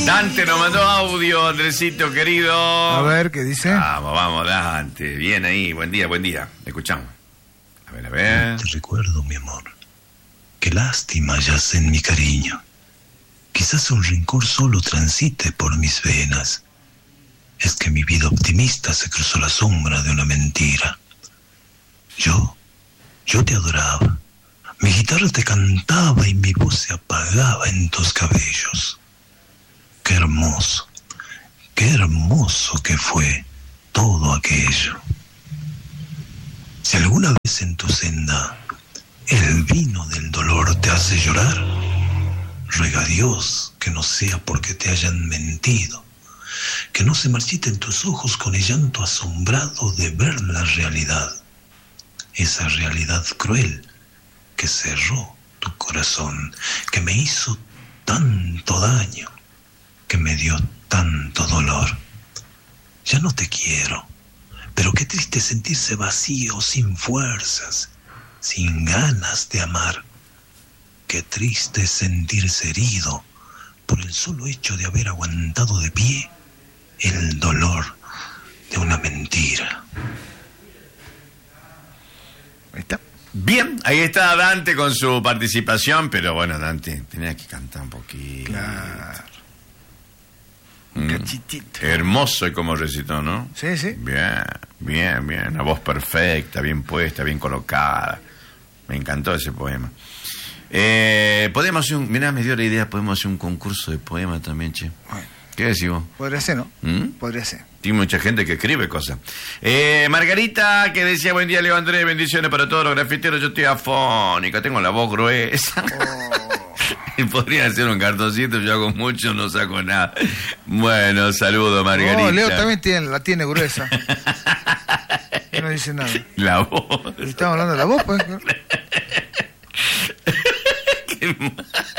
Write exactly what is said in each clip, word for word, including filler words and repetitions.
Dante nos mandó audio, Andresito querido. A ver, ¿qué dice? Vamos, vamos, Dante. Bien ahí, buen día, buen día. Escuchamos. A ver, a ver. Te recuerdo, mi amor. Qué lástima yace en mi cariño. Quizás un rencor solo transite por mis venas. Es que mi vida optimista se cruzó la sombra de una mentira. Yo, yo te adoraba. Mi guitarra te cantaba y mi voz se apagaba en tus cabellos. Qué hermoso, qué hermoso que fue todo aquello. Si alguna vez en tu senda el vino del dolor te hace llorar, ruega a Dios que no sea porque te hayan mentido, que no se marchiten tus ojos con el llanto asombrado de ver la realidad, esa realidad cruel que cerró tu corazón, que me hizo tanto daño, que me dio tanto dolor. Ya no te quiero, pero qué triste sentirse vacío, sin fuerzas, sin ganas de amar. Qué triste sentirse herido por el solo hecho de haber aguantado de pie el dolor de una mentira. Ahí está. Bien, ahí está Dante con su participación, pero bueno, Dante, tenía que cantar un poquito. Claro. Mm. Cachitito. Hermoso y como recitó, ¿no? Sí, sí. Bien, bien, bien. Una voz perfecta, bien puesta, bien colocada. Me encantó ese poema. Eh, podemos hacer un... Mirá, me dio la idea, podemos hacer un concurso de poemas también, che. Bueno, ¿Qué decís vos? podría ser, ¿no? ¿Mm? Podría ser. Tiene mucha gente que escribe cosas. Eh, Margarita, que decía, buen día, Leo Andrés, bendiciones para todos los grafiteros. Yo estoy afónica, tengo la voz gruesa. Oh. Podría hacer un cartoncito, yo hago mucho, no saco nada. Bueno, saludo, Margarita. No, Leo también tiene, la tiene gruesa. No dice nada. La voz. Estamos hablando de la voz, pues. Qué mal.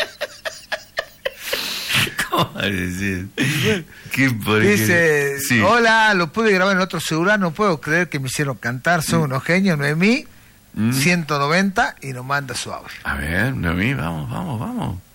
¿Cómo vas a decir? ¿Qué Dice, sí. Hola, lo pude grabar en otro celular, no puedo creer que me hicieron cantar, son mm. unos genios, Noemí, mm. ciento noventa, y nos manda su audio. A ver, Noemí, vamos, vamos, vamos.